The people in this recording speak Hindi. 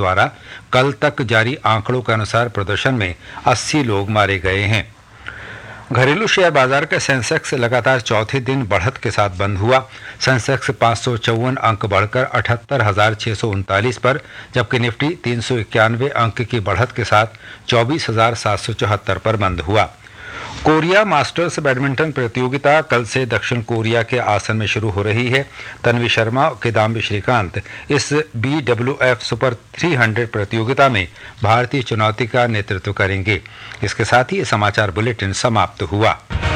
द्वारा कल तक जारी आंकड़ों के अनुसार प्रदर्शन में 80 लोग मारे गए हैं। घरेलू शेयर बाजार का सेंसेक्स लगातार चौथे दिन बढ़त के साथ बंद हुआ। सेंसेक्स 554 अंक बढ़कर 78,639 पर, जबकि निफ्टी 391 अंक की बढ़त के साथ 24,774 पर बंद हुआ। कोरिया मास्टर्स बैडमिंटन प्रतियोगिता कल से दक्षिण कोरिया के आसन में शुरू हो रही है। तन्वी शर्मा और किदाम्बी श्रीकांत इस BWF सुपर 300 प्रतियोगिता में भारतीय चुनौती का नेतृत्व करेंगे। इसके साथ ही ये समाचार बुलेटिन समाप्त हुआ।